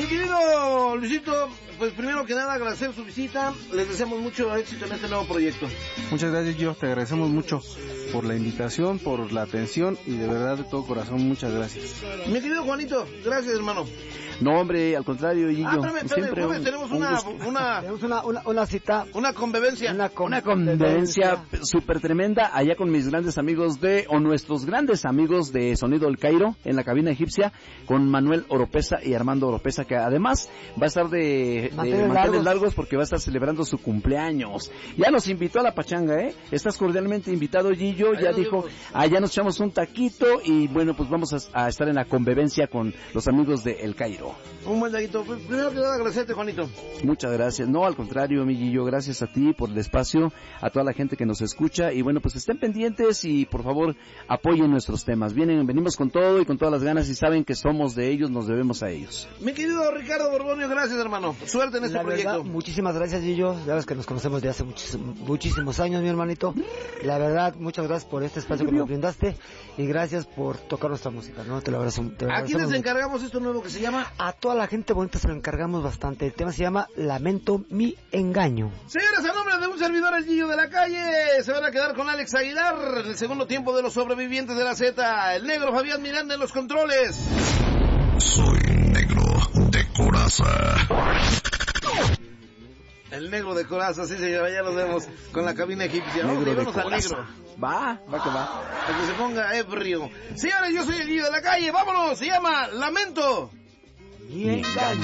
Mi querido Luisito, pues primero que nada agradecer su visita, les deseamos mucho éxito en este nuevo proyecto. Muchas gracias, Gio, te agradecemos mucho por la invitación, por la atención y de verdad de todo corazón, muchas gracias. Mi querido Juanito, gracias hermano. No, hombre, al contrario, Gillo. Siempre tenemos una cita. Una convivencia. Una convivencia súper tremenda allá con mis grandes amigos o nuestros grandes amigos de Sonido del Cairo en la cabina egipcia con Manuel Oropesa y Armando Oropesa, que además va a estar de manteles largos porque va a estar celebrando su cumpleaños. Ya nos invitó a la pachanga, ¿eh? Estás cordialmente invitado, Gillo. Ya dijo, allá nos echamos un taquito y bueno, pues vamos a estar en la convivencia con los amigos de El Cairo. Un buen taquito. Primero que nada, agradecerte, Juanito. Muchas gracias. No, al contrario, mi Gillo, gracias a ti por el espacio, a toda la gente que nos escucha y bueno, pues estén pendientes y por favor apoyen nuestros temas. Venimos con todo y con todas las ganas y saben que somos de ellos, nos debemos a ellos. Mi querido Ricardo Borbonio, gracias hermano. Suerte en este proyecto. Verdad, muchísimas gracias, Gillo. Ya ves que nos conocemos de hace muchísimos años, mi hermanito. La verdad, muchas gracias por este espacio que me brindaste y gracias por tocar nuestra música, ¿no? Te lo agradezco. ¿A quién les encargamos esto nuevo que se llama? A toda la gente bonita se lo encargamos bastante. El tema se llama Lamento mi engaño. Señores, a nombre de un servidor, el Gillo de la Calle, se van a quedar con Alex Aguilar, el segundo tiempo de los sobrevivientes de la Z, el negro Fabián Miranda en los controles. Soy negro de coraza. El negro de coraza, sí señora, ya lo vemos con la cabina egipcia. Negro de coraza. Al negro. Va que va. Para que se ponga ebrio. Señores, yo soy el Gillo de la Calle, vámonos, se llama Lamento mi engaño.